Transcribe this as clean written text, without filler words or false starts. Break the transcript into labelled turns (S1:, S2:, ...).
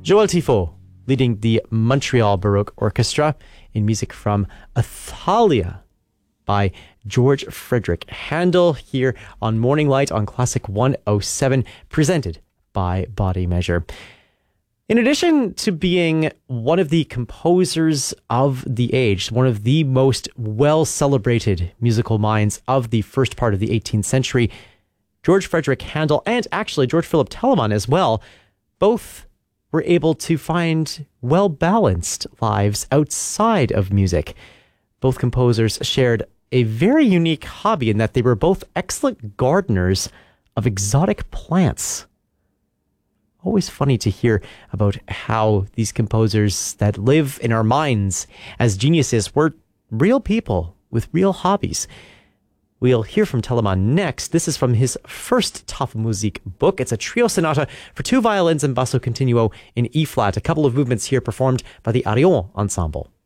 S1: Joël Tifo leading the Montreal Baroque Orchestra in music from Athalia by George Frederick Handel here on Morning Light on Classic 107, presented by Body Measure. In addition to being one of the composers of the age, one of the most well-celebrated musical minds of the first part of the 18th century, George Frederick Handel and actually George Philip Telemann as well, both were able to find well-balanced lives outside of music. Both composers shared a very unique hobby in that they were both excellent gardeners of exotic plants. Always funny to hear about how these composers that live in our minds as geniuses were real people with real hobbies. We'll hear from Telemann next. This is from his first Tafelmusik book. It's a trio sonata for 2 violins and basso continuo in E-flat. A couple of movements here performed by the Arion Ensemble.